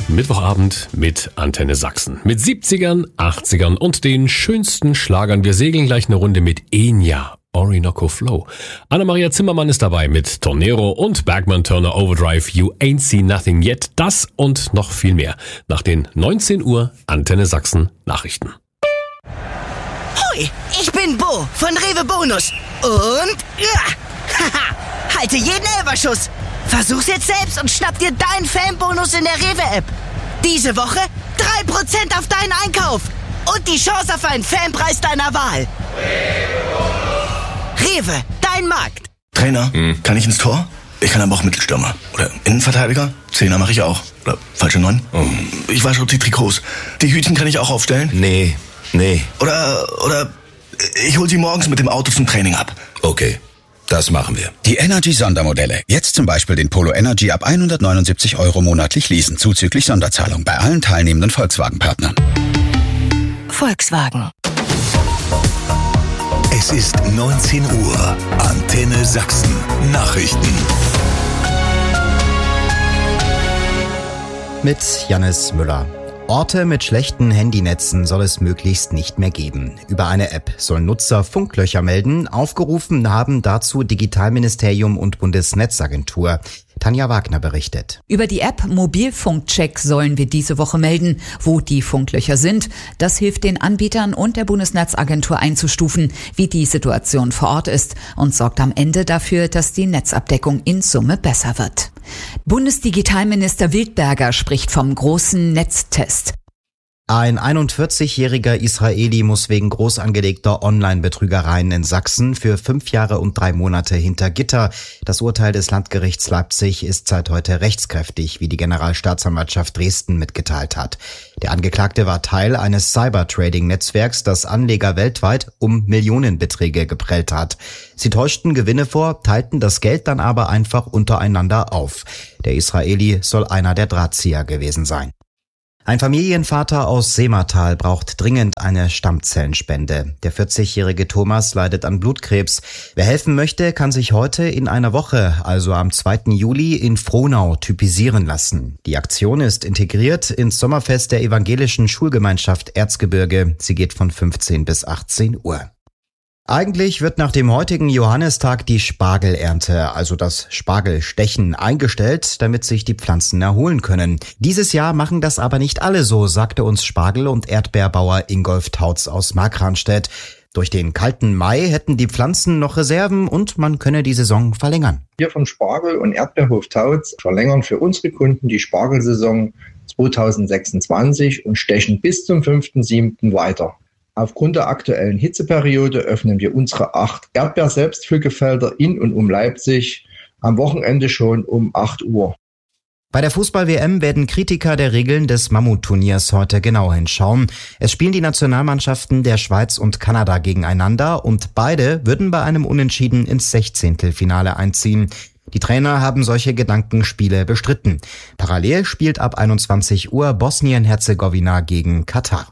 Mittwochabend mit Antenne Sachsen. Mit 70ern, 80ern und den schönsten Schlagern. Wir segeln gleich eine Runde mit Enya, Orinoco Flow. Anna-Maria Zimmermann ist dabei mit Tornero und Bergman Turner Overdrive, You Ain't Seen Nothing Yet. Das und noch viel mehr nach den 19 Uhr Antenne Sachsen Nachrichten. Hoi, ich bin Bo von Rewe Bonus. Und halte jeden Elferschuss. Versuch's jetzt selbst und schnapp dir deinen Fanbonus in der Rewe-App. Diese Woche 3% auf deinen Einkauf und die Chance auf einen Fanpreis deiner Wahl. Rewe, dein Markt. Trainer, kann ich ins Tor? Ich kann aber auch Mittelstürmer. Oder Innenverteidiger? Zehner mache ich auch. Oder falsche 9? Ich wasche auch die Trikots. Die Hütchen kann ich auch aufstellen? Nee. Oder ich hol sie morgens mit dem Auto zum Training ab. Okay, das machen wir. Die Energy-Sondermodelle. Jetzt zum Beispiel den Polo Energy ab 179 € monatlich leasen, zuzüglich Sonderzahlung bei allen teilnehmenden Volkswagen-Partnern. Volkswagen. Es ist 19 Uhr. Antenne Sachsen. Nachrichten. Mit Jannis Müller. Orte mit schlechten Handynetzen soll es möglichst nicht mehr geben. Über eine App sollen Nutzer Funklöcher melden. Aufgerufen haben dazu Digitalministerium und Bundesnetzagentur. Tanja Wagner berichtet. Über die App Mobilfunkcheck sollen wir diese Woche melden, wo die Funklöcher sind. Das hilft den Anbietern und der Bundesnetzagentur einzustufen, wie die Situation vor Ort ist und sorgt am Ende dafür, dass die Netzabdeckung in Summe besser wird. Bundesdigitalminister Wildberger spricht vom großen Netztest. Ein 41-jähriger Israeli muss wegen groß angelegter Online-Betrügereien in Sachsen für 5 Jahre und 3 Monate hinter Gitter. Das Urteil des Landgerichts Leipzig ist seit heute rechtskräftig, wie die Generalstaatsanwaltschaft Dresden mitgeteilt hat. Der Angeklagte war Teil eines Cyber-Trading-Netzwerks, das Anleger weltweit um Millionenbeträge geprellt hat. Sie täuschten Gewinne vor, teilten das Geld dann aber einfach untereinander auf. Der Israeli soll einer der Drahtzieher gewesen sein. Ein Familienvater aus Seematal braucht dringend eine Stammzellenspende. Der 40-jährige Thomas leidet an Blutkrebs. Wer helfen möchte, kann sich heute in einer Woche, also am 2. Juli, in Frohnau typisieren lassen. Die Aktion ist integriert ins Sommerfest der evangelischen Schulgemeinschaft Erzgebirge. Sie geht von 15 bis 18 Uhr. Eigentlich wird nach dem heutigen Johannistag die Spargelernte, also das Spargelstechen, eingestellt, damit sich die Pflanzen erholen können. Dieses Jahr machen das aber nicht alle so, sagte uns Spargel- und Erdbeerbauer Ingolf Tautz aus Markranstädt. Durch den kalten Mai hätten die Pflanzen noch Reserven und man könne die Saison verlängern. Wir von Spargel- und Erdbeerhof Tautz verlängern für unsere Kunden die Spargelsaison 2026 und stechen bis zum 5.7. weiter. Aufgrund der aktuellen Hitzeperiode öffnen wir unsere 8 Erdbeer-Selbstpflückefelder in und um Leipzig am Wochenende schon um 8 Uhr. Bei der Fußball-WM werden Kritiker der Regeln des Mammutturniers heute genau hinschauen. Es spielen die Nationalmannschaften der Schweiz und Kanada gegeneinander und beide würden bei einem Unentschieden ins 16. einziehen. Die Trainer haben solche Gedankenspiele bestritten. Parallel spielt ab 21 Uhr Bosnien-Herzegowina gegen Katar.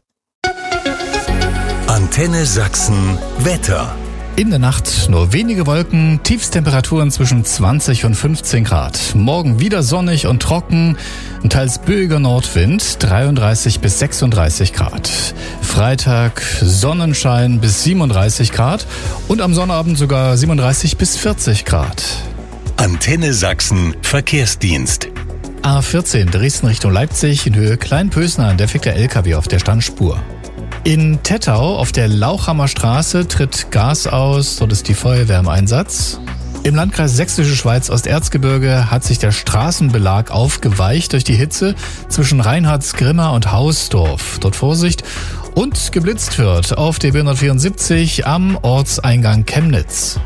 Antenne Sachsen Wetter. In der Nacht nur wenige Wolken, Tiefstemperaturen zwischen 20 und 15 Grad. Morgen wieder sonnig und trocken, ein teils böiger Nordwind, 33 bis 36 Grad. Freitag Sonnenschein bis 37 Grad und am Sonnabend sogar 37 bis 40 Grad. Antenne Sachsen Verkehrsdienst. A14 Dresden Richtung Leipzig in Höhe Kleinpösner, ein defekter LKW auf der Standspur. In Tettau auf der Lauchhammer Straße tritt Gas aus, dort ist die Feuerwehr im Einsatz. Im Landkreis Sächsische Schweiz Osterzgebirge hat sich der Straßenbelag aufgeweicht durch die Hitze zwischen Reinhardsgrimma und Hausdorf. Dort Vorsicht und geblitzt wird auf der B174 am Ortseingang Chemnitz.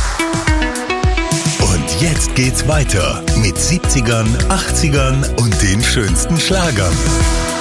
Und jetzt geht's weiter mit 70ern, 80ern und den schönsten Schlagern.